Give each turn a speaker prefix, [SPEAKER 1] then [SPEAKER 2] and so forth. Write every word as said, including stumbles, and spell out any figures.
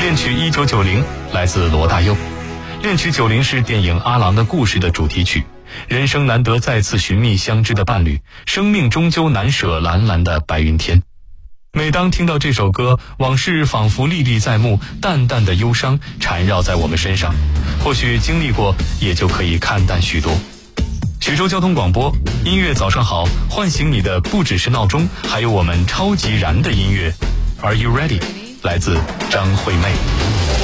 [SPEAKER 1] 恋曲一九九零来自罗大佑。恋曲九零是电影《阿郎的故事》的主题曲。人生难得再次寻觅相知的伴侣，生命终究难舍蓝蓝的白云天。每当听到这首歌，往事仿佛历历在目，淡淡的忧伤缠绕在我们身上。或许经历过，也就可以看淡许多。徐州交通广播，音乐早上好，唤醒你的不只是闹钟，还有我们超级燃的音乐。Are you ready？ 来自张惠妹。